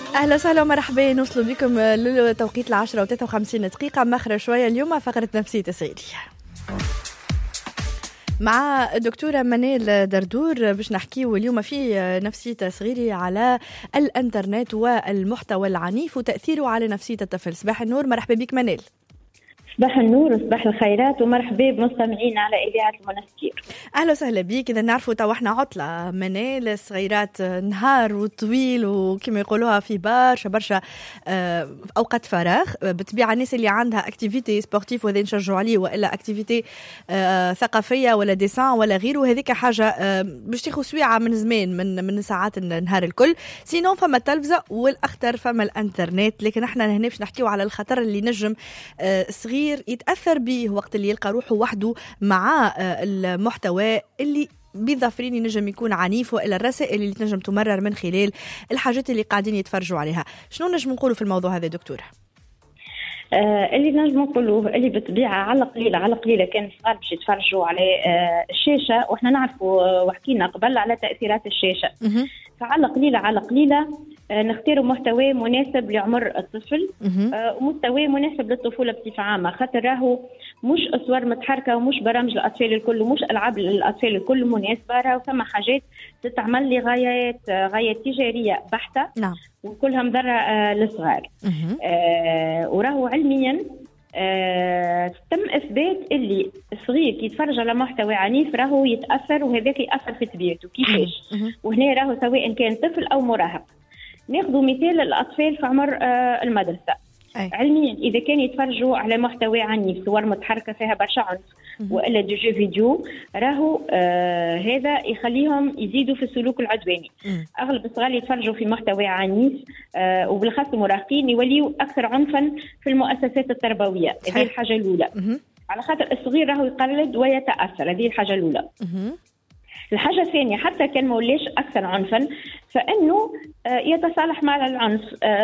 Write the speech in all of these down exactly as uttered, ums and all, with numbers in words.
أهلا وسهلا ومرحبا، نوصلوا بكم للتوقيت العشرة وثلاثة وخمسين دقيقة مخرة شوية اليوم فقرة نفسية صغيري مع الدكتورة منال دردور باش نحكيو اليوم في نفسية صغيري على الانترنت والمحتوى العنيف وتأثيره على نفسية الطفل. صباح النور، مرحبا بك منال. صباح النور وصباح الخيرات ومرحبا بمستمعينا على إذاعة المنستير. أهلا وسهلا بك. إذا نعرفوا تو احنا عطلة منال، الصغيرات نهار وطويل وكما يقولوها في برشا برشا أوقات فراغ. بطبيعة الناس اللي عندها اكتيفيتي سبورتيف وهذا نشجعوا عليه، وإلا اكتيفيتي ثقافية ولا ديسان ولا غيره، هذيك حاجة باش تاخذ سويعة من زمان من من ساعات النهار الكل. سينون فما التلفزة والأخطر فما الانترنت، لكن احنا هنا باش نحكيو على الخطر اللي نجم صغير يتأثر به وقت اللي يلقى روحه وحده مع المحتوى اللي بظافرين ينجم يكون عنيف، وإلا الرسائل اللي تنجم تمرر من خلال الحاجات اللي قاعدين يتفرجوا عليها. شنو نجم نقولوا في الموضوع هذا دكتورة؟ آه اللي نجم نقولوه اللي بالطبيعة على قليلة على قليلة كان صغار باش يتفرجوا على آه الشاشة، وإحنا نعرفوا وحكينا قبل على تأثيرات الشاشة. فعلى قليلة على قليلة آه نختار محتوى مناسب لعمر الطفل، آه ومحتوى مناسب للطفولة بصفة عامة، خاطر راهو مش أصور متحركة ومش برامج الأطفال الكل ومش ألعاب الأطفال الكل مناسبة، راهو ثم حاجات تتعمل لغايات غايات تجارية بحتة. نعم. وكلها مضرة آه للصغار. آه وراهو علميا آه تم إثبات اللي الصغير كي يتفرج على محتوى عنيف راهو يتأثر، وهذاك يأثر في طبيعته. كيفاش؟ وهنا راهو سواء كان طفل أو مراهق. ناخذ مثال الأطفال في عمر آه المدرسة. أي. علميا إذا كان يتفرجوا على محتوى عنيف، صور متحركة فيها برشا عنف وإلا دي جو فيديو، راهو آه هذا يخليهم يزيدوا في السلوك العدواني. مم. أغلب الصغار يتفرجوا في محتوى عنيف آه وبالخاص المراهقين يوليوا أكثر عنفا في المؤسسات التربوية. هذه الحاجة الأولى. مم. على خاطر الصغير راهو يقلد ويتأثر، هذه الحاجة الأولى. مم. الحاجة الثانية، حتى كان مولاش أكثر عنفا فإنه يتصالح مع العنف،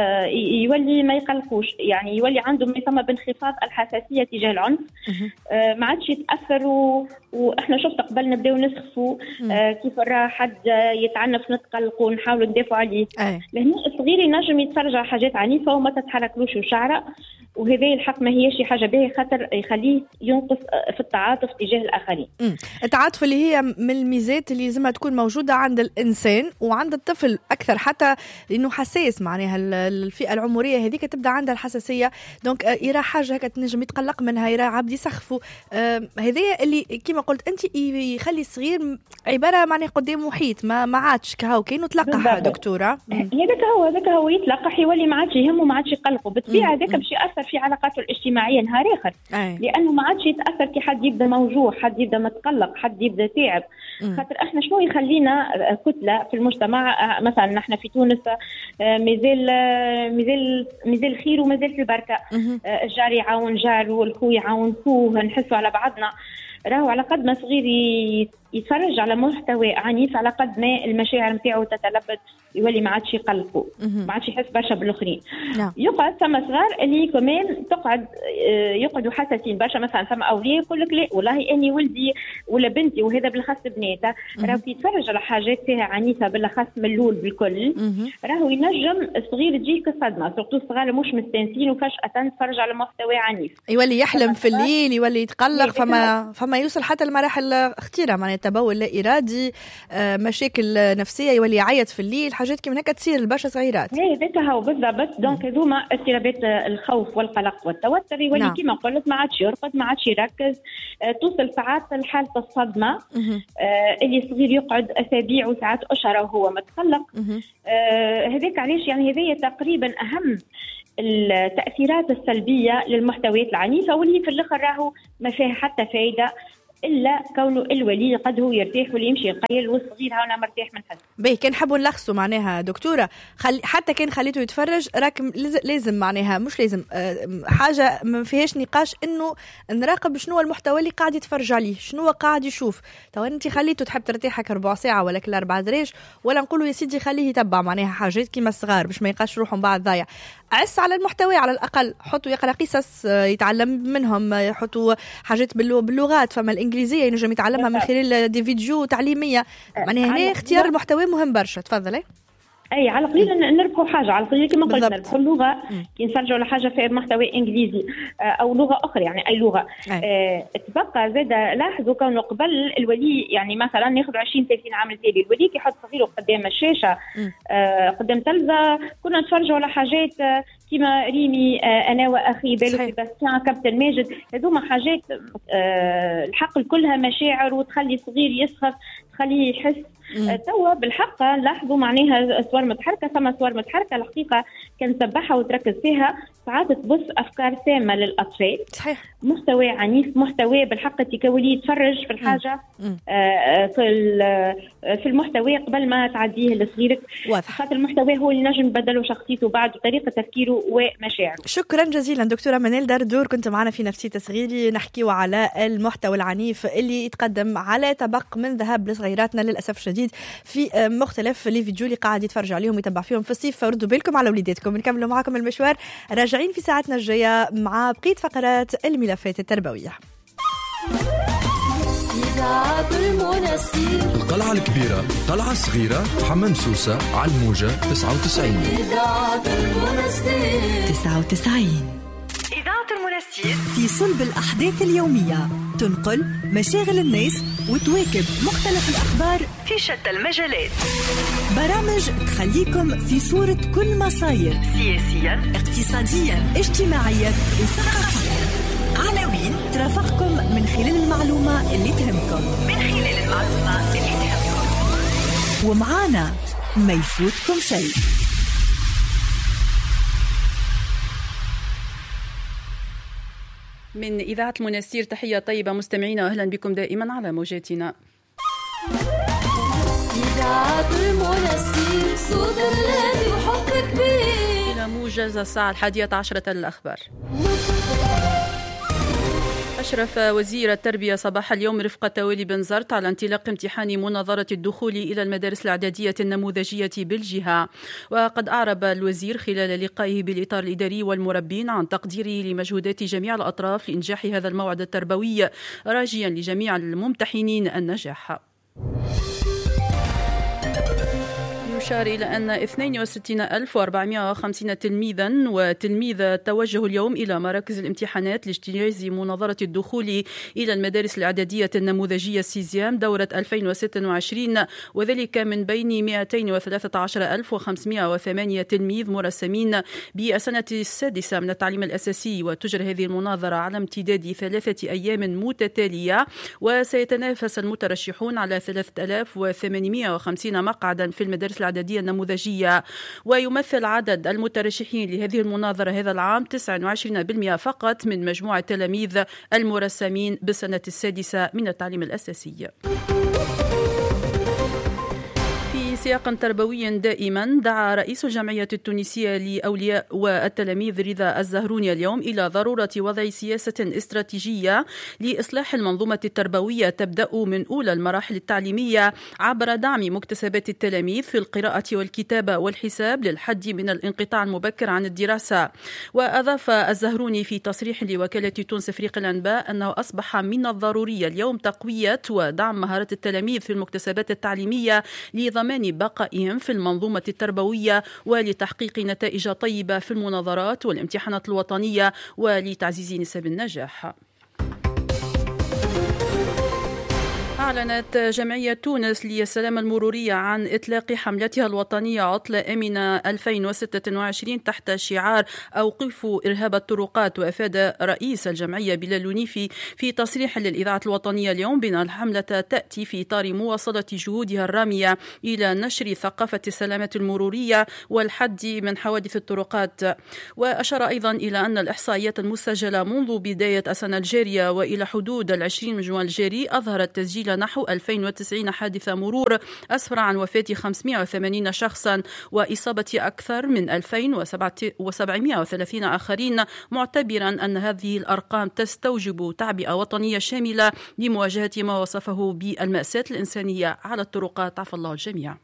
يولي ما يقلقوش، يعني يولي عنده ما يسمى بانخفاض الحساسية تجاه العنف. ما عادش يتأثر. وإحنا شفت قبل نبدأ نسخفوا كيف راه حد يتعنف نتقلقوا ونحاولوا ندافعوا عليه. لأن الصغير ينجم يتفرج على حاجات عنيفة وما تتحركلوش شعره، وهذا الحق ما هيش حاجة باهية، خاطر يخليه ينقص في التعاطف تجاه الآخرين. مم. التعاطف اللي هي من الميزات اللي لازمها تكون موجودة عند الإنسان وعند الطفل أكثر، حتى لأنه حساس، معناها الفئة العمرية هذيك تبدأ عندها الحساسية، دونك يرى حاجة هكا تنجم يتقلق منها، يرى عبد يسخفه. آه هذا اللي كما قلت أنت يخلي الصغير عبارة معناها قدام محيط ما ما عادش كهو كأنه تلقح دكتورة. هذاك هو هذاك هو يتلقح، يولي ما عادش يهمه، ما عادش يقلقه. بالطبيعة هذاك باش يأثر في علاقاته الاجتماعية نهار آخر. أي. لأنه ما عادش يتأثر كي حد يبدأ موجوع، حد يبدأ متقلق، حد يبدأ تعب. خاطر احنا شنو يخلينا كتلة في المجتمع؟ مثلا نحن في تونس مازال مازال مازال خير ومازال في البركة. الجار يعاون جار والخو يعاون خوه، نحسوا على بعضنا. راهو على قد ما صغير يتفرج على محتوى عنيف على قد ما المشاعر نتاعو تتلبد، يولي ما عادش يقلقوا، ما عادش يحس برشا بالاخرين. يقعد ثم صغار اللي كمان تقعد يقعدوا حساسين برشا. مثلا ثم اولياء يقول لك لا والله اني ولدي ولا بنتي، وهذا بالاخص بناته راهو يتفرج على حاجات فيها عنيفه بالاخص ملول بالكل، راهو ينجم الصغير تجيك الصدمه، سورتو الصغار مش مستانسين وفجاه تتفرج على محتوى عنيف، يولي يحلم في الليل، يولي يتقلق. فما فما يوصل حتى لمراحل خطيره، معناها تبول لا ارادي، مشاكل نفسيه، يولي يعيط في الليل، حاجات كيما هكا تصير لبرشا صغيرات. هي ذاك هو بالضبط. دونك هذوما اضطرابات الخوف والقلق والتوتر، يولي نعم. كيما قلت ما عادش يرقد، ما عادش يركز، أه توصل ساعات لحاله الصدمه، أه اللي صغير يقعد اسابيع وساعات اشهر وهو متقلق. أه هذاك علاش يعني هذه تقريبا اهم التاثيرات السلبيه للمحتويات العنيفه، واللي في الاخر راهو ما فيها حتى فائده إلا كونه الولي قد هو يرتاح واللي يمشي يقيل، والصغير هاونا مرتاح من حد. باهي كان حبوا نلخصوا معناها دكتورة، خل... حتى كان خليته يتفرج راك لازم معناها مش لازم أه حاجة ما فيهاش نقاش إنه نراقب شنو المحتوى اللي قاعد يتفرج عليه، شنو قاعد يشوف. تو أنت خليته تحب ترتاحك ربع ساعة ولا كل أربع دراج، ولا نقوله يا سيدي خليه يتبع معناها حاجات كيما الصغار باش ما يلقاش روحهم بعد ضايع. عس على المحتوى على الأقل، حطوا يقرأ قصص يتعلم منهم، يحطوا حاجات باللغات، فما الإنجليزية ينجم يتعلمها من خلال دي فيديو تعليمية. معناها هنا اختيار المحتوى مهم برشا. تفضلي. اي على قليل نربحوا حاجه، على قليل كما قلت نربحوا اللغه كي نفرجوا على حاجه في محتوى انجليزي او لغه اخرى، يعني اي لغه. أه تبقى زاد لاحظوا كانوا قبل الولي يعني مثلا ناخذ عشرين ثلاثين عام التالي، الولي كي يحط صغيره قدام الشاشه أه قدام تلفزه كنا نتفرجوا على حاجات كيما ريمي أه انا واخي بالو سيباستيان كابتن ماجد، هذوما حاجات أه الحق كلها مشاعر وتخلي صغير يسخف تخليه يحس. توا بالحق لاحظوا معناها صور متحركه، ثم صور متحركه الحقيقه كان تتبعها وتركز فيها ساعات تبص افكار سامه للاطفال. صحيح. محتوى عنيف، محتوى بالحق كولي يتفرج في الحاجه آه في في المحتوى قبل ما تعديه لصغيرك، خاطر المحتوى هو اللي نجم بدله شخصيته بعد وطريقه تفكيره ومشاعره. شكرا جزيلا دكتوره منال دردور، كنت معنا في نفسية صغيري نحكيو على المحتوى العنيف اللي يتقدم على طبق من ذهب لصغيراتنا للاسف الشديد في مختلف لي فيديو اللي قاعد يتفرج عليهم ويتبع فيهم في الصيف، فردوا بالكم على وليداتكم. نكملوا معكم المشوار، راجعين في ساعتنا الجايه مع بقيه فقرات الملفات التربويه. القلعة الكبيرة، قلعة صغيرة، حمام سوسة، على الموجة تسعة وتسعين تسعة وتسعين. إذاعة المنستير في صلب الأحداث اليومية، تنقل مشاغل الناس وتواكب مختلف الأخبار في شتى المجالات. برامج تخليكم في صورة كل ما صاير سياسيا، اقتصاديا، اجتماعيا وثقافيا. عناوين ترافقكم من خلال المعلومة اللي تهمكم من خلال المعلومة اللي تهمكم ومعانا ما يفوتكم شيء. من إذاعة المنستير تحية طيبة مستمعينا، وأهلا بكم دائما على موجاتنا. إذاعة المنستير صوت الذي يحبك به. إلى موجز الساعة الحادية عشرة الأخبار. أشرف وزير التربية صباح اليوم رفقة والي بن زرت على انطلاق امتحان مناظرة الدخول إلى المدارس الإعدادية النموذجية بالجهة. وقد أعرب الوزير خلال لقائه بالإطار الإداري والمربين عن تقديره لمجهودات جميع الأطراف لإنجاح هذا الموعد التربوي، راجيا لجميع الممتحنين النجاح. يشار إلى أن اثنين وستين ألف وأربعمائة وخمسين تلميذا وتلميذة توجهوا اليوم إلى مراكز الامتحانات لاجتياز مناظرة الدخول إلى المدارس الإعدادية النموذجية سيزيام دورة ألفين وستة وعشرين، وذلك من بين مئتين وثلاثة عشر ألف وخمسمائة وثمانية تلميذ مرسمين بالسنة السادسة من التعليم الأساسي. وتجرى هذه المناظرة على امتداد ثلاثة أيام متتالية، وسيتنافس المترشحون على ثلاثة آلاف وثمانمائة وخمسين مقعدا في المدارس الإعدادية النموذجية. ويمثل عدد المترشحين لهذه المناظرة هذا العام تسعة وعشرين بالمئة فقط من مجموع التلاميذ المرسمين بالسنة السادسة من التعليم الأساسي. في سياق تربوي دائما، دعا رئيس الجمعية التونسية لأولياء والتلاميذ رضا الزهروني اليوم إلى ضرورة وضع سياسة استراتيجية لإصلاح المنظومة التربوية تبدأ من أولى المراحل التعليمية عبر دعم مكتسبات التلاميذ في القراءة والكتابة والحساب للحد من الانقطاع المبكر عن الدراسة. وأضاف الزهروني في تصريح لوكالة تونس أفريقيا الأنباء أنه أصبح من الضروري اليوم تقوية ودعم مهارات التلاميذ في المكتسبات التعليمية لضمان بقائهم في المنظومة التربوية ولتحقيق نتائج طيبة في المناظرات والامتحانات الوطنية ولتعزيز نسب النجاح. أعلنت جمعية تونس للسلامة المرورية عن إطلاق حملتها الوطنية عطلة آمنة ألفين وستة وعشرين تحت شعار أوقفوا إرهاب الطرقات. وأفاد رئيس الجمعية بلال لونيفي في تصريح للإذاعة الوطنية اليوم بأن الحملة تأتي في إطار مواصلة جهودها الرامية إلى نشر ثقافة السلامة المرورية والحد من حوادث الطرقات. وأشار أيضا إلى أن الإحصائيات المسجلة منذ بداية السنة الجارية وإلى حدود العشرين من جوان الجاري أظهرت تسجيل نحو ألفين وتسعين حادثة مرور أسفر عن وفاة خمسمائة وثمانين شخصا وإصابة أكثر من ألفين وسبعمائة وثلاثين آخرين، معتبرا أن هذه الأرقام تستوجب تعبئة وطنية شاملة لمواجهة ما وصفه بالمأساة الإنسانية على الطرقات. عفى الله الجميع.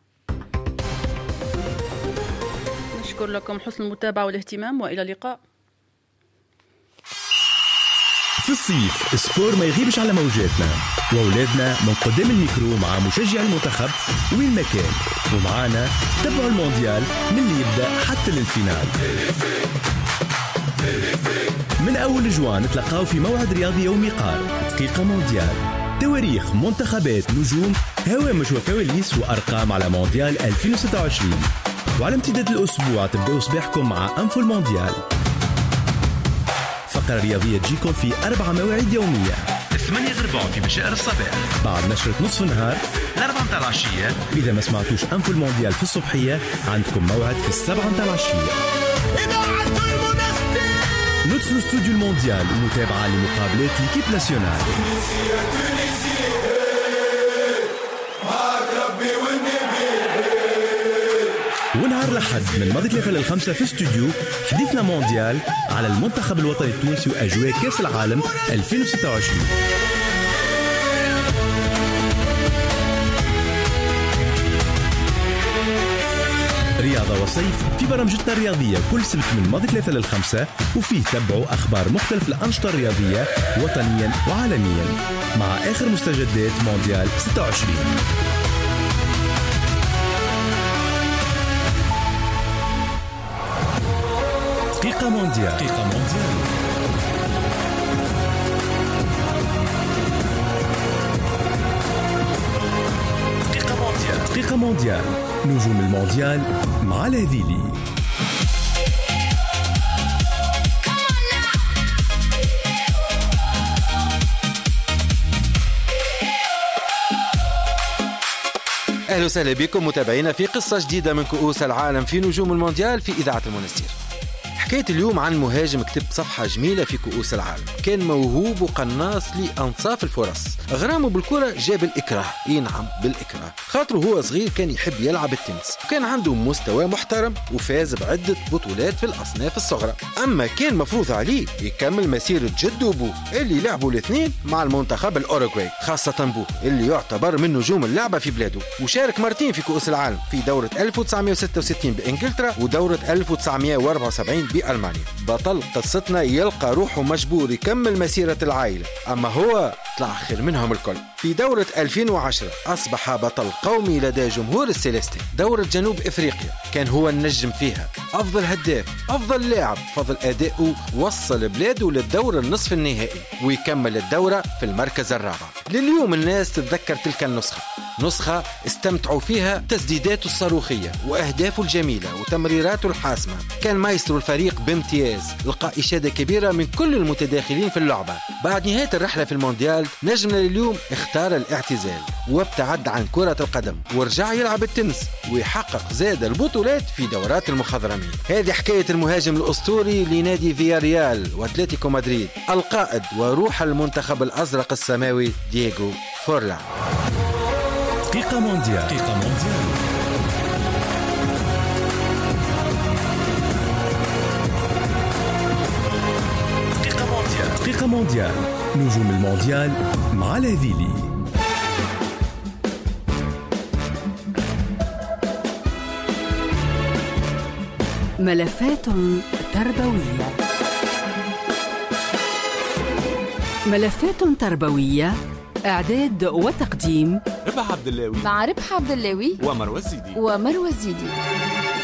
نشكر لكم حسن المتابعة والاهتمام، وإلى اللقاء. في الصيف السبور ما يغيبش على موجاتنا، وأولادنا من قدام الميكرو مع مشجع المنتخب وين ما كان، ومعانا تبعوا المونديال من اللي يبدأ حتى للفينال. من أول جوان نتلقاو في موعد رياضي يومي قار دقيقة مونديال، تواريخ، منتخبات، نجوم، هوامش وكواليس وأرقام على مونديال ألفين وستة وعشرين. وعلى امتداد الأسبوع تبدأوا صباحكم مع أنفو المونديال، فقرة رياضية تجيكم في أربع مواعيد يومية: ثمانية غرباء في بشائر الصباح، بعد نشرة نصف النهار، الأربعة متاع العشية. إذا ما سمعتوش أنفو المونديال في الصبحية عندكم موعد في السبعة متاع العشية. ندخل استوديو المونديال ومتابعة لمقابلات ليكيب ناسيونال. ونهار الأحد من ماضي ثلاثة للخمسة في استوديو حديثنا مونديال على المنتخب الوطني التونسي وأجواء كأس العالم ألفين وستة وعشرين. رياضة وصيف في برامجتنا الرياضية كل سبت من ماضي ثلاثة للخمسة، وفيه تبعوا أخبار مختلف الأنشطة الرياضية وطنيا وعالميا مع آخر مستجدات مونديال ستة وعشرين. دقيقة مونديال. دقيقة مونديال. دقيقة مونديال. دقيقة مونديال. نجوم المونديال مع الهذيلي. أهلا وسهلا بكم متابعينا في قصة جديدة من كؤوس العالم في نجوم المونديال في إذاعة المنستير. حكاية اليوم عن مهاجم كتب صفحة جميلة في كؤوس العالم، كان موهوب وقناص لأنصاف الفرص، غرامه بالكرة جاب الإكراه، إيه نعم بالإكراه، خاطره هو صغير كان يحب يلعب التنس، وكان عنده مستوى محترم وفاز بعدة بطولات في الأصناف الصغرى. أما كان مفروض عليه يكمل مسيرة جده وبوه اللي لعبوا الاثنين مع المنتخب الأوروغواي، خاصة بوه اللي يعتبر من نجوم اللعبة في بلاده، وشارك مرتين في كؤوس العالم في دورة ألف وتسعمائة وستة وستين بإنجلترا ودورة ألف وتسعمائة وأربعة وسبعين بألمانيا. بطل قصتنا يلقى روحه مجبور يكمل مسيرة العائلة، أما هو طلع خير منهم الكل. في دورة ألفين وعشرة أصبح بطل قومي لدى جمهور السيليستي. دورة جنوب إفريقيا كان هو النجم فيها، أفضل هداف، أفضل لاعب، فضل أداؤه وصل بلاده للدور النصف النهائي ويكمل الدورة في المركز الرابع. لليوم الناس تتذكر تلك النسخة، نسخة استمتعوا فيها تسديداته الصاروخية وأهدافه الجميلة وتمريراته الحاسمة. كان مايسترو الفريق بامتياز، لقى إشادة كبيرة من كل المتداخلين في اللعبة. بعد نهاية الرحلة في المونديال نجمنا لليوم اختار الاعتزال وابتعد عن كرة القدم ورجع يلعب التنس ويحقق زاد البطولات في دورات المخضرمين. هذه حكاية المهاجم الأسطوري لنادي فياريال وأتلتيكو مدريد، القائد وروح المنتخب الأزرق السماوي دييغو فورلان. دقيقة مونديال. دقيقة مونديال. دقيقة مونديال. دقيقة مونديال. نجوم المونديال مع الهذيلي. ملفات تربوية. ملفات تربوية، إعداد وتقديم ربح عبد اللاوي مع ربح عبد اللاوي ومروى الزيدي ومروى الزيدي.